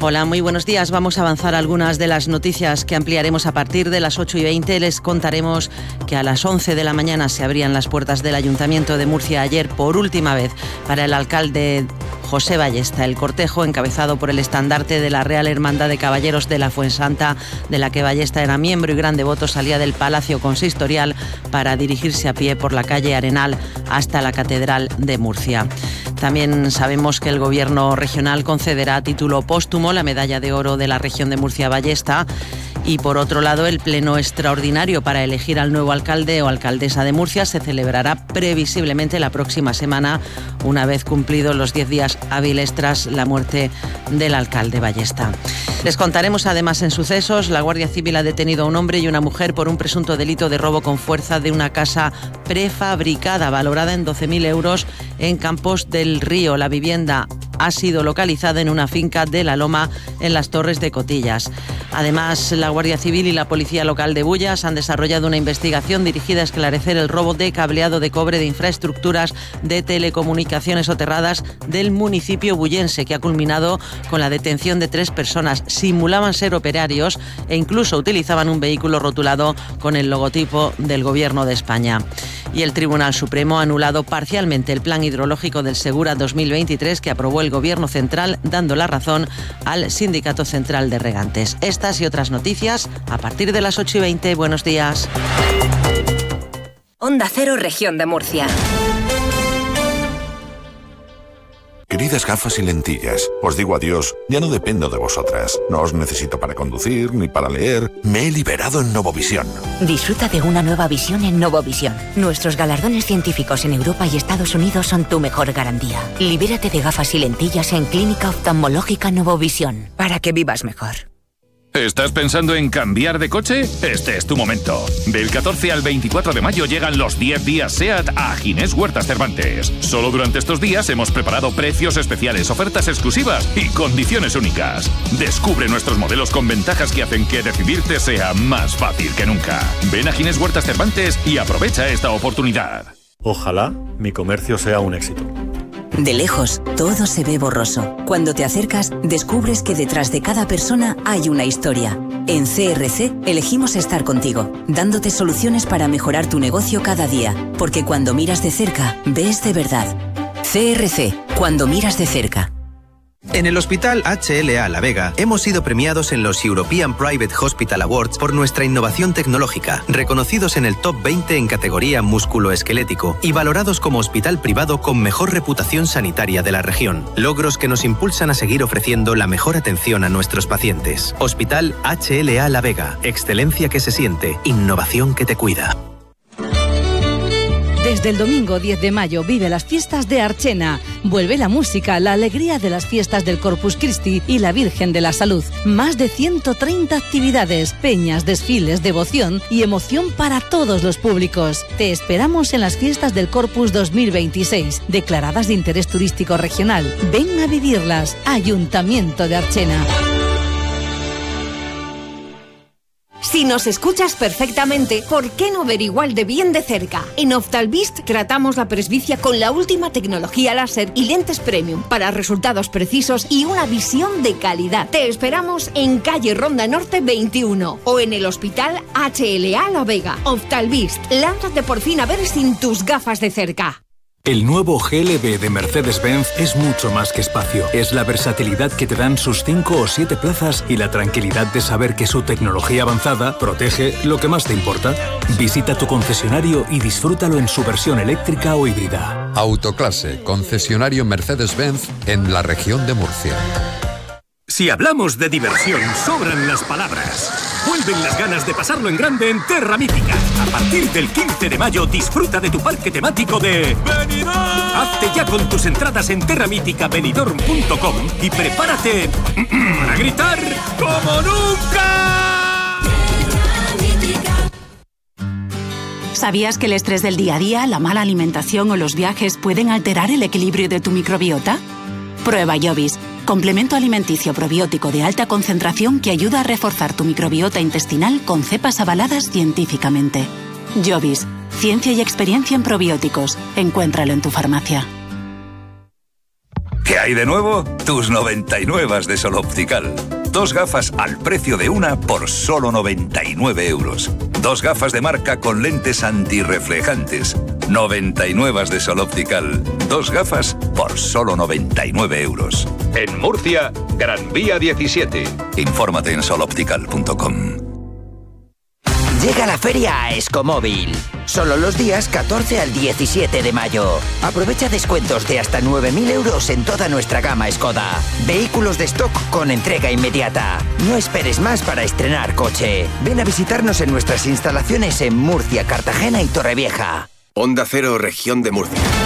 Hola, muy buenos días. Vamos a avanzar algunas de las noticias que ampliaremos a partir de las 8:20. Les contaremos que a las 11 de la mañana se abrían las puertas del Ayuntamiento de Murcia ayer por última vez para el alcalde José Ballesta. El cortejo, encabezado por el estandarte de la Real Hermandad de Caballeros de la Fuensanta, de la que Ballesta era miembro y gran devoto, salía del Palacio Consistorial para dirigirse a pie por la calle Arenal hasta la Catedral de Murcia. También sabemos que el Gobierno regional concederá a título póstumo la medalla de oro de la región de Murcia a Ballesta. Y por otro lado, el pleno extraordinario para elegir al nuevo alcalde o alcaldesa de Murcia se celebrará previsiblemente la próxima semana, una vez cumplidos los 10 días hábiles tras la muerte del alcalde Ballesta. Les contaremos además en sucesos: la Guardia Civil ha detenido a un hombre y una mujer por un presunto delito de robo con fuerza de una casa prefabricada valorada en 12.000 euros en Campos del Río. La vivienda ha sido localizada en una finca de La Loma, en las Torres de Cotillas. Además, la Guardia Civil y la Policía Local de Bullas han desarrollado una investigación dirigida a esclarecer el robo de cableado de cobre de infraestructuras de telecomunicaciones soterradas del municipio bullense, que ha culminado con la detención de 3 personas. Simulaban ser operarios e incluso utilizaban un vehículo rotulado con el logotipo del Gobierno de España. Y el Tribunal Supremo ha anulado parcialmente el plan hidrológico del Segura 2023 que aprobó el Gobierno central, dando la razón al Sindicato Central de Regantes. Estas y otras noticias a partir de las 8:20. Buenos días. Onda Cero, Región de Murcia. Queridas gafas y lentillas, os digo adiós, ya no dependo de vosotras. No os necesito para conducir ni para leer. Me he liberado en Novovisión. Disfruta de una nueva visión en Novovisión. Nuestros galardones científicos en Europa y Estados Unidos son tu mejor garantía. Libérate de gafas y lentillas en Clínica Oftalmológica Novovisión, para que vivas mejor. ¿Estás pensando en cambiar de coche? Este es tu momento. Del 14 al 24 de mayo llegan los 10 días SEAT a Ginés Huertas Cervantes. Solo durante estos días hemos preparado precios especiales, ofertas exclusivas y condiciones únicas. Descubre nuestros modelos con ventajas que hacen que decidirte sea más fácil que nunca. Ven a Ginés Huertas Cervantes y aprovecha esta oportunidad. Ojalá mi comercio sea un éxito. De lejos, todo se ve borroso. Cuando te acercas, descubres que detrás de cada persona hay una historia. En CRC elegimos estar contigo, dándote soluciones para mejorar tu negocio cada día. Porque cuando miras de cerca, ves de verdad. CRC, cuando miras de cerca. En el Hospital HLA La Vega hemos sido premiados en los European Private Hospital Awards por nuestra innovación tecnológica, reconocidos en el top 20 en categoría músculo-esquelético y valorados como hospital privado con mejor reputación sanitaria de la región. Logros que nos impulsan a seguir ofreciendo la mejor atención a nuestros pacientes. Hospital HLA La Vega, excelencia que se siente, innovación que te cuida. Desde el domingo 10 de mayo vive las fiestas de Archena. Vuelve la música, la alegría de las fiestas del Corpus Christi y la Virgen de la Salud. Más de 130 actividades, peñas, desfiles, devoción y emoción para todos los públicos. Te esperamos en las fiestas del Corpus 2026, declaradas de interés turístico regional. Ven a vivirlas. Ayuntamiento de Archena. Si nos escuchas perfectamente, ¿por qué no ver igual de bien de cerca? En Oftalvist tratamos la presbicia con la última tecnología láser y lentes premium para resultados precisos y una visión de calidad. Te esperamos en calle Ronda Norte 21 o en el Hospital HLA La Vega. Oftalvist, lánzate por fin a ver sin tus gafas de cerca. El nuevo GLB de Mercedes-Benz es mucho más que espacio. Es la versatilidad que te dan sus 5 o 7 plazas y la tranquilidad de saber que su tecnología avanzada protege lo que más te importa. Visita tu concesionario y disfrútalo en su versión eléctrica o híbrida. Autoclase, concesionario Mercedes-Benz en la región de Murcia. Si hablamos de diversión, sobran las palabras. Vuelven las ganas de pasarlo en grande en Terra Mítica. A partir del 15 de mayo disfruta de tu parque temático de Benidorm. Hazte ya con tus entradas en terramíticabenidorm.com y prepárate a gritar como nunca. ¿Sabías que el estrés del día a día, la mala alimentación o los viajes pueden alterar el equilibrio de tu microbiota? Prueba Jovis, complemento alimenticio probiótico de alta concentración que ayuda a reforzar tu microbiota intestinal con cepas avaladas científicamente. Jovis, ciencia y experiencia en probióticos. Encuéntralo en tu farmacia. ¿Qué hay de nuevo? Tus 99 de Sol Optical. 2 gafas al precio de una por solo 99 euros. 2 gafas de marca con lentes antirreflejantes. 99 de Sol Optical. 2 gafas por solo 99 euros. En Murcia, Gran Vía 17. Infórmate en soloptical.com. Llega la feria a Escomóvil. Solo los días 14 al 17 de mayo. Aprovecha descuentos de hasta 9.000 euros en toda nuestra gama Skoda. Vehículos de stock con entrega inmediata. No esperes más para estrenar coche. Ven a visitarnos en nuestras instalaciones en Murcia, Cartagena y Torrevieja. Onda Cero, Región de Murcia.